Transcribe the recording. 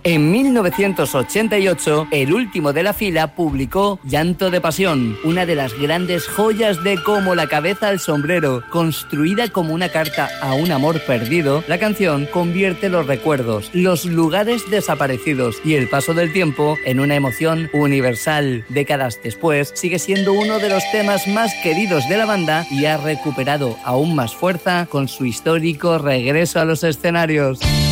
En 1988, el último de la fila publicó Llanto de Pasión, una de las grandes joyas de Como la cabeza al sombrero. Construida como una carta a un amor perdido, la canción convierte los recuerdos, los lugares desaparecidos y el paso del tiempo en una emoción universal. Décadas después, sigue siendo uno de los temas más queridos de la banda y ha recuperado aún más fuerza con su histórico regreso a los escenarios.